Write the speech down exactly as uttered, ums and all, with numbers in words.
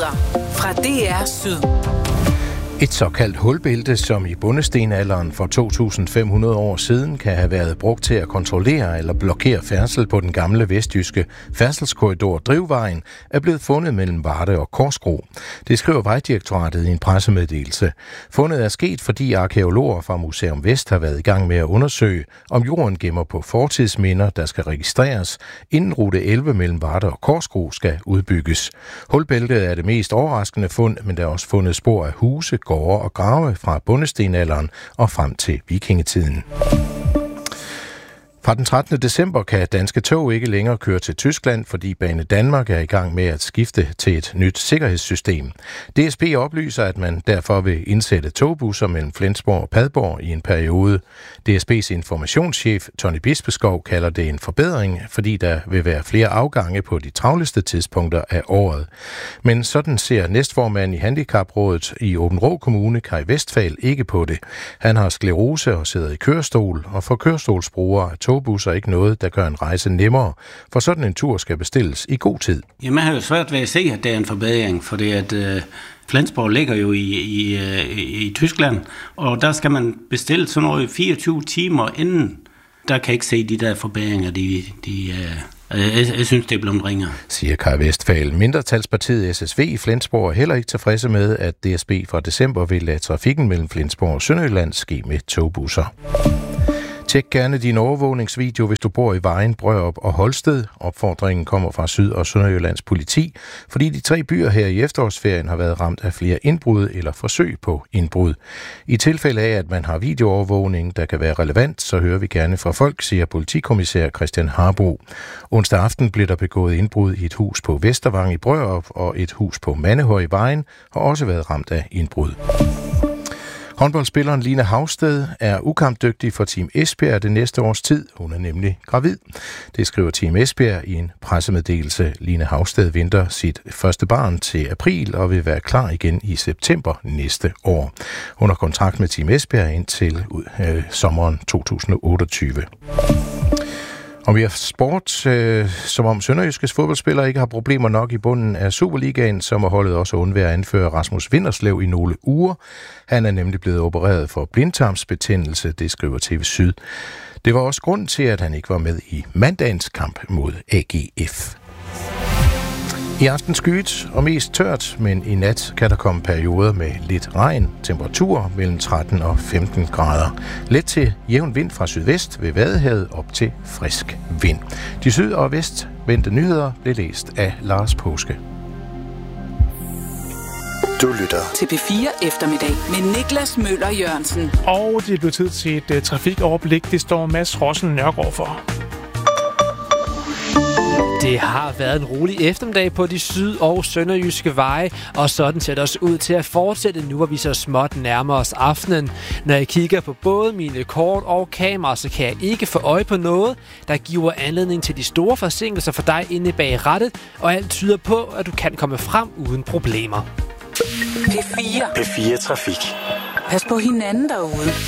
Nyheder fra D R Syd. Et såkaldt hulbælte, som i bondestenalderen for to tusind fem hundrede år siden kan have været brugt til at kontrollere eller blokere færdsel på den gamle vestjyske færdselskorridor Drivvejen, er blevet fundet mellem Varde og Korskro. Det skriver Vejdirektoratet i en pressemeddelelse. Fundet er sket, fordi arkæologer fra Museum Vest har været i gang med at undersøge, om jorden gemmer på fortidsminder, der skal registreres, inden rute elleve mellem Varde og Korskro skal udbygges. Hulbæltet er det mest overraskende fund, men der er også fundet spor af huse, gårde og grave fra bondestenalderen og frem til vikingetiden. Fra den trettende december kan danske tog ikke længere køre til Tyskland, fordi Bane Danmark er i gang med at skifte til et nyt sikkerhedssystem. D S B oplyser, at man derfor vil indsætte togbusser mellem Flensborg og Padborg i en periode. D S B's informationschef Tony Bispeskov kalder det en forbedring, fordi der vil være flere afgange på de travleste tidspunkter af året. Men sådan ser næstformand i Handicaprådet i Aabenraa Kommune, Kai Westphal, ikke på det. Han har sklerose og sidder i kørestol, og for kørestolsbrugere er togbusser ikke noget, der gør en rejse nemmere, for sådan en tur skal bestilles i god tid. Jamen, jeg har jo svært ved at se, at det er en forbedring, fordi at øh, Flensborg ligger jo i, i, i, i Tyskland, og der skal man bestille sådan noget fireogtyve timer inden. Der kan jeg ikke se de der forbedringer, de, de øh, jeg, jeg synes, det er blevet ringere. Siger Kai Westphal. Mindretalspartiet S S V i Flensborg er heller ikke tilfredse med, at D S B fra december vil lade trafikken mellem Flensborg og Sønderjylland ske med togbusser. Tjek gerne din overvågningsvideo, hvis du bor i Vejen, Brørup og Holsted. Opfordringen kommer fra Syd- og Sønderjyllands politi, fordi de tre byer her i efterårsferien har været ramt af flere indbrud eller forsøg på indbrud. I tilfælde af, at man har videoovervågning, der kan være relevant, så hører vi gerne fra folk, siger politikommissær Christian Harbo. Onsdag aften blev der begået indbrud i et hus på Vestervang i Brørup, og et hus på Mandehøj i Vejen har også været ramt af indbrud. Håndboldspilleren Line Havsted er ukampdygtig for Team Esbjerg det næste års tid. Hun er nemlig gravid. Det skriver Team Esbjerg i en pressemeddelelse. Line Havsted venter sit første barn til april og vil være klar igen i september næste år. Hun har kontrakt med Team Esbjerg indtil øh, sommeren to tusind og otteogtyve. Og vi har sport, øh, som om sønderjyskes fodboldspillere ikke har problemer nok i bunden af Superligaen, så må holdet også undvære at anføre Rasmus Vinderslev i nogle uger. Han er nemlig blevet opereret for blindtarmsbetændelse, det skriver T V Syd. Det var også grund til, at han ikke var med i mandagens kamp mod A G F. I aften skyet og mest tørt, men i nat kan der komme perioder med lidt regn, temperaturer mellem tretten og femten grader. Let til jævn vind fra sydvest ved Vadehavet op til frisk vind. De syd- og vestvendte nyheder blev læst af Lars Påske. Du lytter til P fire Eftermiddag med Niklas Møller Jørgensen. Og det er blevet tid til et uh, trafikoverblik. Det står Mads Rossen Nørgaard for. Det har været en rolig eftermiddag på de syd- og sønderjyske veje, og sådan ser det også ud til at fortsætte nu, hvor vi så småt nærmer os aftenen. Når jeg kigger på både mine kort og kamera, så kan jeg ikke få øje på noget, der giver anledning til de store forsinkelser for dig inde bag rattet, og alt tyder på, at du kan komme frem uden problemer. P fire. P fire Trafik. Pas på hinanden derude.